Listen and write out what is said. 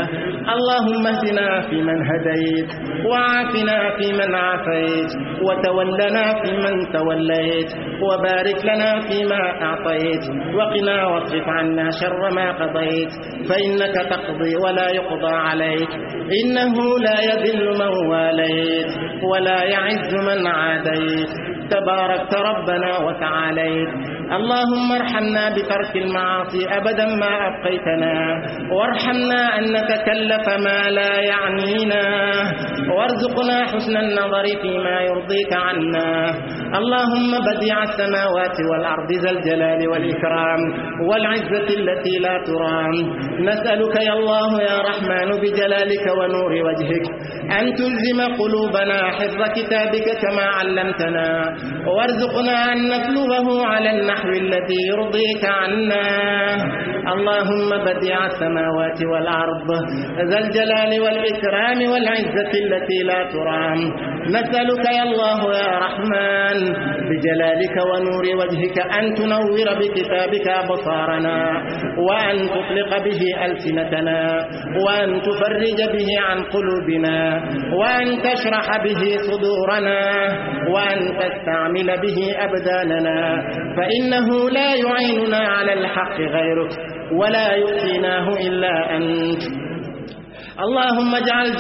اللهم اهدنا فيمن هديت، وعافنا فيمن عافيت، وتولنا فيمن توليت، وبارك لنا فيما أعطيت، وقنا واصرف عنا شر ما قضيت، فإنك تقضي ولا يقضى عليك، إنه لا يذل من واليت ولا يعز من عاديت، تباركت ربنا وتعاليت. اللهم ارحمنا بترك المعاصي أبدا ما أبقيتنا، وارحمنا أن نتكلف ما لا يعنينا، وارزقنا حسن النظر فيما يرضيك عنا. اللهم بديع السماوات والأرض ذا الجلال والإكرام والعزة التي لا ترام، نسألك يا الله يا رحمن بجلالك ونور وجهك أن تلزم قلوبنا حفظ كتابك كما علمتنا، وارزقنا أن نتلوه على النحو الذي يرضيك عنا. اللهم بديع السماوات والأرض ذا الجلال والإكرام والعزة التي لا ترام، نسألك يا الله يا رحمن بجلالك ونور وجهك أن تنور بكتابك أبصارنا، وأن تطلق به ألسنتنا، وأن تفرج به عن قلوبنا، وأن تشرح به صدورنا، وأن تستعمل به أبداننا، فإنه لا يعيننا على الحق غيرك ولا يؤتيناه إلا أنت. اللهم اجعل